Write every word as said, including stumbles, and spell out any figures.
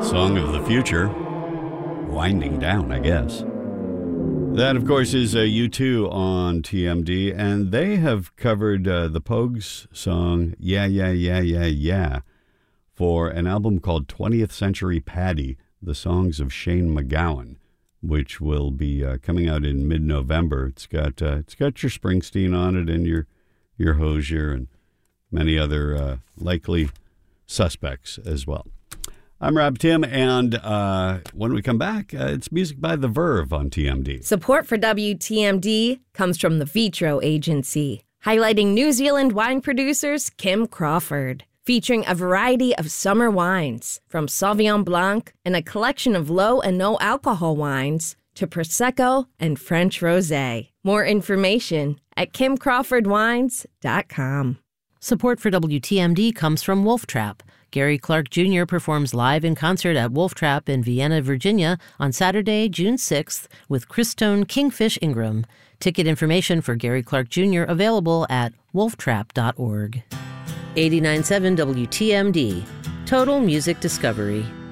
Song of the future. Winding down, I guess. That, of course, is uh, U two on T M D, and they have covered uh, the Pogues song Yeah, Yeah, Yeah, Yeah, Yeah for an album called twentieth Century Paddy, the songs of Shane MacGowan, which will be uh, coming out in mid-November. It's got uh, it's got your Springsteen on it and your, your Hozier and many other uh, likely suspects as well. I'm Rob Tim, and uh, when we come back, uh, it's music by The Verve on T M D. Support for W T M D comes from the Vitro Agency, highlighting New Zealand wine producers Kim Crawford, featuring a variety of summer wines, from Sauvignon Blanc and a collection of low and no alcohol wines to Prosecco and French Rosé. More information at kim crawford wines dot com. Support for W T M D comes from Wolf Trap. Gary Clark Junior performs live in concert at Wolf Trap in Vienna, Virginia on Saturday, June sixth with Christone Kingfish Ingram. Ticket information for Gary Clark Junior available at wolf trap dot org. eighty-nine point seven W T M D, Total Music Discovery.